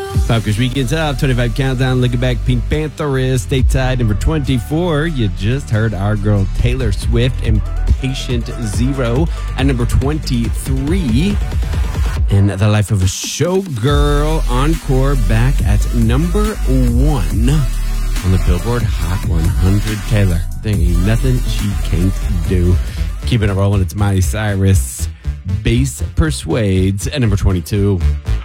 Falcons Weekend Top 25 Countdown. Looking back, Pink Panther is stateside number 24. You just heard our girl Taylor Swift and Patient Zero at number 23. And The Life of a Showgirl Encore back at number 1 on the Billboard Hot 100. Taylor, there ain't nothing she can't do. Keeping it rolling, it's Miley Cyrus. Bass Persuades at number 22.